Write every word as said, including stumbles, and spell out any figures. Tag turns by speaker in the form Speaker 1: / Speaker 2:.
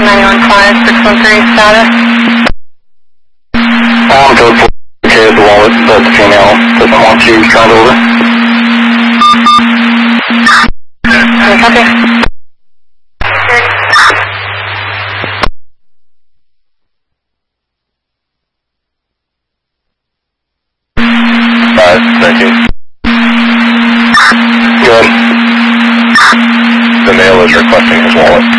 Speaker 1: nine one five, six one three, status.
Speaker 2: Um, code four, okay, the wallet, but the female doesn't want you turned over.
Speaker 1: Okay, copy.
Speaker 2: Five, thank you. Good. The male is requesting his wallet.